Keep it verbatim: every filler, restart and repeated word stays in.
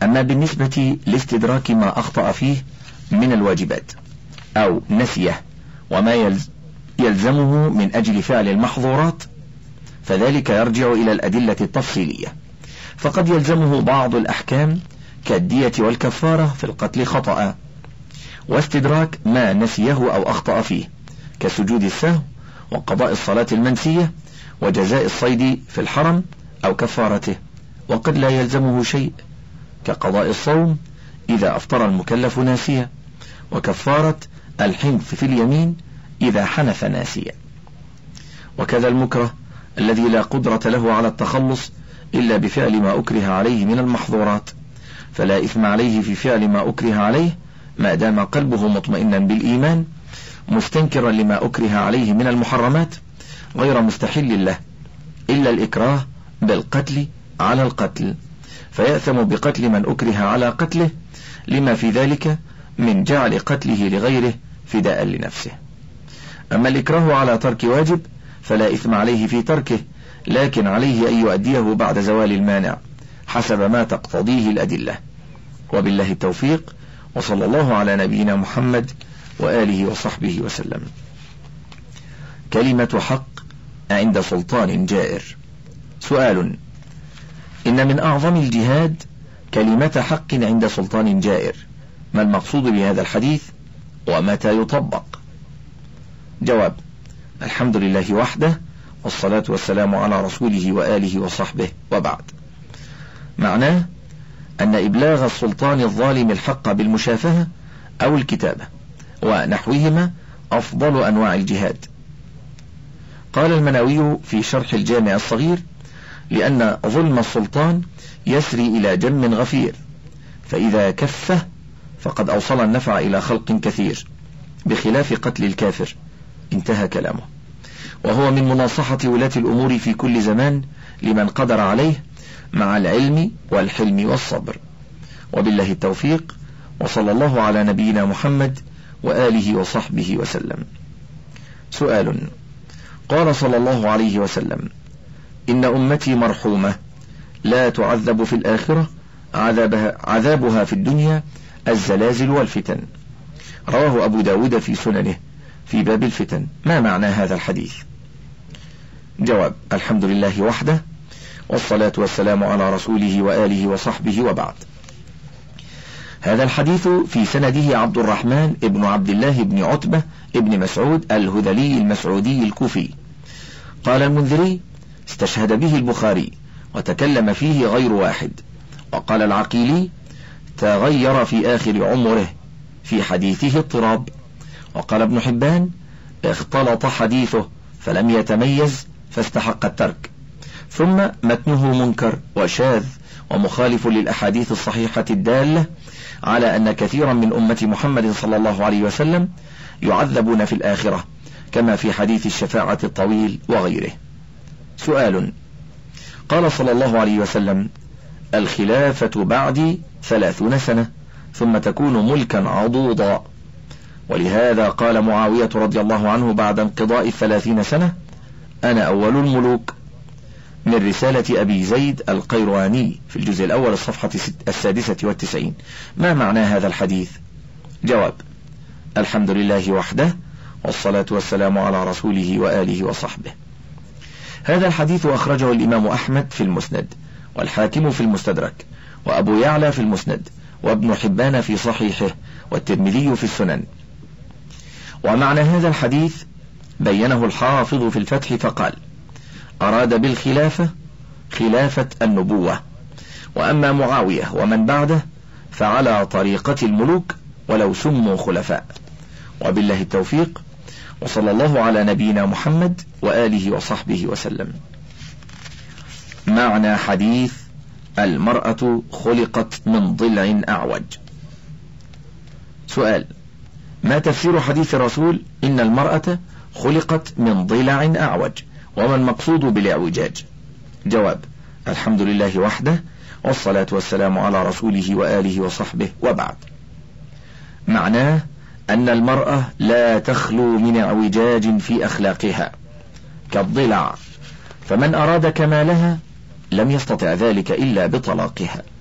أما بالنسبة لاستدراك ما أخطأ فيه من الواجبات أو نسيه وما يلزمه من أجل فعل المحظورات فذلك يرجع إلى الأدلة التفصيلية، فقد يلزمه بعض الأحكام كالدية والكفارة في القتل خطأ، واستدراك ما نسيه أو أخطأ فيه كسجود السهو وقضاء الصلاة المنسية وجزاء الصيد في الحرم أو كفارته، وقد لا يلزمه شيء كقضاء الصوم إذا أفطر المكلف ناسيا، وكفارة الحنث في اليمين إذا حنث ناسيا. وكذا المكره الذي لا قدرة له على التخلص إلا بفعل ما أكره عليه من المحظورات، فلا إثم عليه في فعل ما أكره عليه ما دام قلبه مطمئنا بالإيمان مستنكرا لما أكره عليه من المحرمات غير مستحل له، إلا الإكراه بالقتل على القتل، فيأثم بقتل من أكره على قتله لما في ذلك من جعل قتله لغيره فداء لنفسه. أما الإكراه على ترك واجب فلا إثم عليه في تركه، لكن عليه أن يؤديه بعد زوال المانع حسب ما تقتضيه الأدلة. وبالله التوفيق، وصلى الله على نبينا محمد وآله وصحبه وسلم. كلمة حق عند سلطان جائر. سؤال: إن من أعظم الجهاد كلمة حق عند سلطان جائر، ما المقصود بهذا الحديث ومتى يطبق؟ جواب: الحمد لله وحده، والصلاة والسلام على رسوله وآله وصحبه، وبعد. معناه أن إبلاغ السلطان الظالم الحق بالمشافهة أو الكتابة ونحوهما أفضل أنواع الجهاد. قال المناوي في شرح الجامع الصغير: لأن ظلم السلطان يسري إلى جم غفير، فإذا كفه فقد أوصل النفع إلى خلق كثير، بخلاف قتل الكافر. انتهى كلامه. وهو من مناصحة ولاة الأمور في كل زمان لمن قدر عليه، مع العلم والحلم والصبر. وبالله التوفيق، وصلى الله على نبينا محمد وآله وصحبه وسلم. سؤال: قال صلى الله عليه وسلم: إن أمتي مرحومة لا تعذب في الآخرة عذابها, عذابها في الدنيا الزلازل والفتن. رواه أبو داود في سننه في باب الفتن. ما معنى هذا الحديث؟ جواب: الحمد لله وحده، والصلاة والسلام على رسوله وآله وصحبه، وبعد. هذا الحديث في سنده عبد الرحمن ابن عبد الله بن عتبة ابن مسعود الهذلي المسعودي الكوفي. قال المنذري: استشهد به البخاري وتكلم فيه غير واحد. وقال العقيلي: تغير في آخر عمره، في حديثه اضطراب. وقال ابن حبان: اختلط حديثه فلم يتميز فاستحق الترك. ثم متنه منكر وشاذ ومخالف للأحاديث الصحيحة الدالة على أن كثيرا من أمة محمد صلى الله عليه وسلم يعذبون في الآخرة، كما في حديث الشفاعة الطويل وغيره. سؤال: قال صلى الله عليه وسلم: الخلافة بعدي ثلاثون سنة ثم تكون ملكا عضوضا. ولهذا قال معاوية رضي الله عنه بعد انقضاء الثلاثين سنة: أنا أول الملوك، من رسالة أبي زيد القيرواني في الجزء الأول الصفحة السادسة والتسعين. ما معنى هذا الحديث؟ جواب: الحمد لله وحده، والصلاة والسلام على رسوله وآله وصحبه. هذا الحديث أخرجه الإمام أحمد في المسند، والحاكم في المستدرك، وأبو يعلى في المسند، وابن حبان في صحيحه، والترمذي في السنن. ومعنى هذا الحديث بينه الحافظ في الفتح فقال: أراد بالخلافة خلافة النبوة، وأما معاوية ومن بعده فعلى طريقة الملوك ولو سموا خلفاء. وبالله التوفيق، وصلى الله على نبينا محمد وآله وصحبه وسلم. معنى حديث المرأة خلقت من ضلع أعوج. سؤال: ما تفسير حديث الرسول إن المرأة خلقت من ضلع أعوج، وما المقصود بالاعوجاج؟ جواب: الحمد لله وحده، والصلاة والسلام على رسوله وآله وصحبه، وبعد. معناه أن المرأة لا تخلو من اعوجاج في أخلاقها كالضلع، فمن أراد كمالها لم يستطع ذلك إلا بطلاقها.